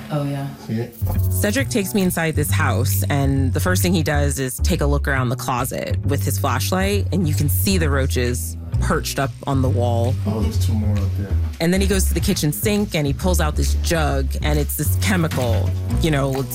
Oh, yeah. See it? Cedric takes me inside this house, and the first thing he does is take a look around the closet with his flashlight, and you can see the roaches perched up on the wall. Oh, there's 2 more up there. And then he goes to the kitchen sink, and he pulls out this jug, and it's this chemical. You know,